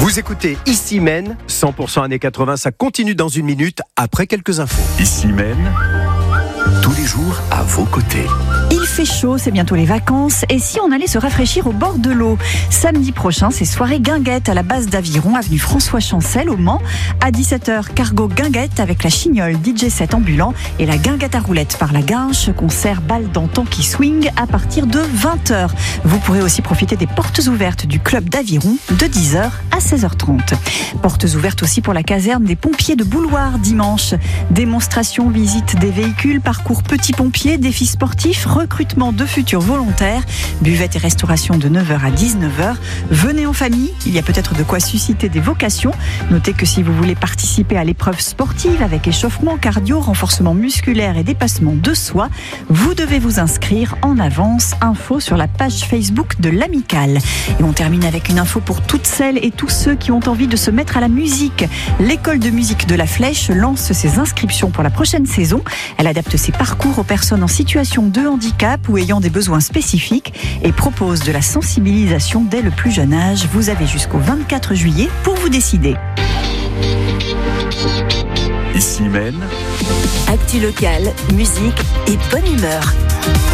Vous écoutez Ici Maine, 100% années 80, ça continue dans une minute après quelques infos. Ici Maine, tous les jours à vos côtés. Il fait chaud, c'est bientôt les vacances. Et si on allait se rafraîchir au bord de l'eau? Samedi prochain, c'est soirée guinguette à la base d'Aviron, avenue François Chancel au Mans. À 17h, cargo guinguette avec la chignole, DJ set ambulant et la guinguette à roulettes par la Guinche. Concert balle d'antan qui swing à partir de 20h. Vous pourrez aussi profiter des portes ouvertes du club d'Aviron de 10h à 16h30. Portes ouvertes aussi pour la caserne des pompiers de Bouloir dimanche. Démonstration, visite des véhicules, parcours petits pompiers, défis sportifs, recrutement de futurs volontaires, buvette et restauration de 9h à 19h. Venez en famille, il y a peut-être de quoi susciter des vocations. Notez que si vous voulez participer à l'épreuve sportive avec échauffement, cardio, renforcement musculaire et dépassement de soi, vous devez vous inscrire en avance. Info sur la page Facebook de l'Amicale. Et on termine avec une info pour toutes celles et tous ceux qui ont envie de se mettre à la musique. L'école de musique de la Flèche lance ses inscriptions pour la prochaine saison. Elle adapte ses parcours aux personnes en situation de handicap ou ayant des besoins spécifiques et propose de la sensibilisation dès le plus jeune âge. Vous avez jusqu'au 24 juillet pour vous décider. Ici Maine, Actu locale, musique et bonne humeur.